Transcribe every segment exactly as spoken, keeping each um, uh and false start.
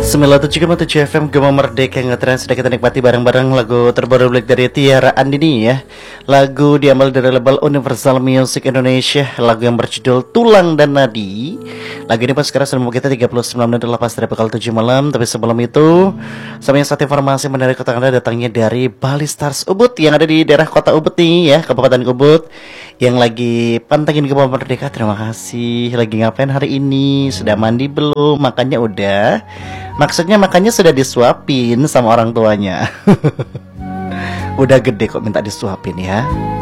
sembilan puluh tujuh koma tujuh F M Gema Merdeka ngetrend sudah kita nikmati bareng-bareng lagu terbaru Black dari Tiara Andini ya. Lagu diambil dari label Universal Music Indonesia, lagu yang berjudul Tulang dan Nadi. Lagu ini pas sekarang sudah mau kita tiga puluh sembilan menit lepas dari pukul tujuh malam. Tapi sebelum itu, sama yang satu informasi menarik kota Anda datangnya dari Bali Stars Ubud yang ada di daerah kota Ubud nih ya, Kabupaten Ubud. Yang lagi pantengin Gema Merdeka, terima kasih. Lagi ngapain hari ini? Sudah mandi belum? Makannya udah? Maksudnya makannya sudah disuapin sama orang tuanya. Udah gede kok minta disuapin ya.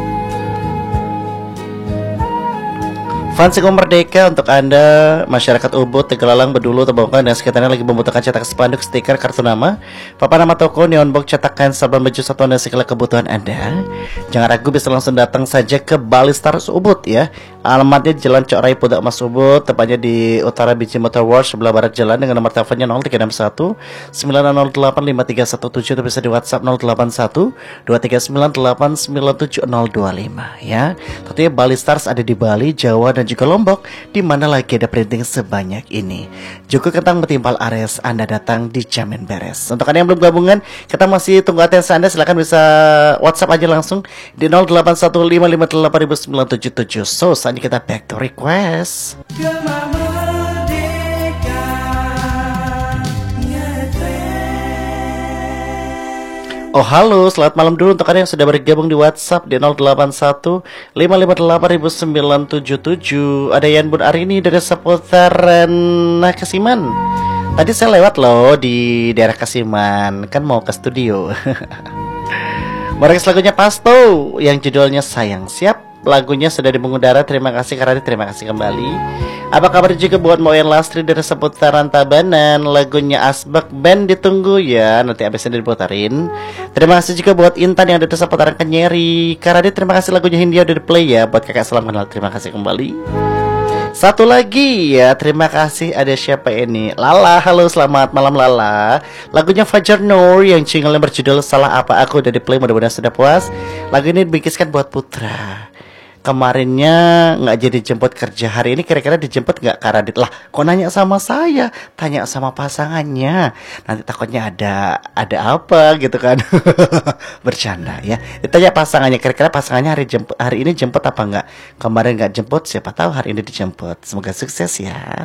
Fans Gema Merdeka, untuk Anda masyarakat Ubud, Tegalalang, Bedulu, Tebongkong dan sekitarnya lagi membutuhkan cetak spanduk, stiker, kartu nama, papan nama toko, neon box, cetakan, sabun baju, satuan dan segala kebutuhan Anda. Jangan ragu, bisa langsung datang saja ke Bali Stars Ubud ya. Alamatnya Jalan Cok Rai Pudak Mas Ubud, tepatnya di utara Biji Motor World sebelah barat jalan, dengan nomor teleponnya nol tiga enam satu sembilan nol delapan lima tiga satu tujuh, atau bisa di WhatsApp nol delapan satu dua tiga sembilan delapan sembilan tujuh nol dua lima ya. Tentunya Bali Stars ada di Bali, Jawa dan juga Lombok, di mana lagi ada printing sebanyak ini. Joko Kentang Betimpal Ares, Anda datang dijamin beres. Untuk Anda yang belum gabungan, kita masih tunggu atensi Anda, silahkan bisa WhatsApp aja langsung di nol delapan satu lima lima delapan sembilan tujuh tujuh. So, saat ini kita back to request. Gema Merdeka ngetrend. Oh halo, selamat malam dulu untuk Anda yang sudah bergabung di WhatsApp di nol delapan satu lima lima delapan sembilan tujuh tujuh. Ada Yan Bun Arini dari seputaran Kasiman. Tadi saya lewat loh di daerah Kasiman, kan mau ke studio. Mereka lagunya Pasto yang judulnya Sayang. Siap? Lagunya sudah di mengudara. Terima kasih karena terima kasih kembali. Apa kabar juga buat Moen Lastri dari seputaran Tabanan. Lagunya Asbak Band ditunggu ya, nanti abis ini diputarin. Terima kasih juga buat Intan yang ada di seputaran Kenyeri. Karena terima kasih lagunya Hindia udah di play ya. Buat kakak salam kenal, terima kasih kembali. Satu lagi ya, terima kasih. Ada siapa ini? Lala, halo selamat malam Lala. Lagunya Fajar Nur yang jinglenya berjudul Salah Apa Aku udah di play, mudah-mudahan sudah puas. Lagu ini dibikiskan buat Putra. Kemarinnya nggak jadi jemput kerja, hari ini kira-kira dijemput nggak Kak Radit? Lah kok nanya sama saya, tanya sama pasangannya, nanti takutnya ada ada apa gitu kan. Bercanda ya, ditanya pasangannya, kira-kira pasangannya hari jemput, hari ini jemput apa nggak? Kemarin nggak jemput, siapa tahu hari ini dijemput. Semoga sukses ya.